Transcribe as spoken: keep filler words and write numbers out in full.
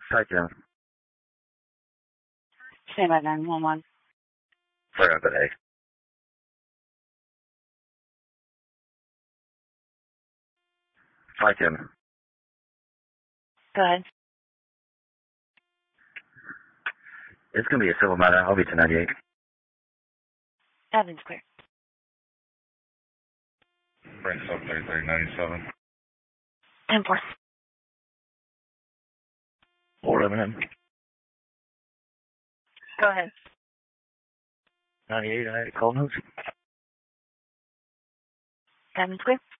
Hi, Jim. Stand by nine one one. Sorry about that. Hi, Jim. Go ahead. It's going to be a civil matter. I'll be to ninety-eight. Evan's clear. Frank sub thirty-three ninety-seven. ten four. four eleven. Go ahead. ninety-eight, I had a call notes. Evan's clear.